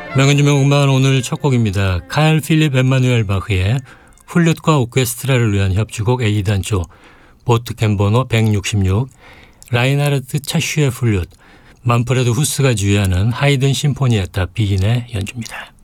명은주명 음반 오늘 첫 곡입니다. 카일 필립 엠마누엘 바흐의 플룻과 오케스트라를 위한 협주곡 A단조 보트캠 번호 166, 라인하르트 차슈의 플룻, 만프레드 후스가 주의하는 하이든 심포니에타 비긴의 연주입니다.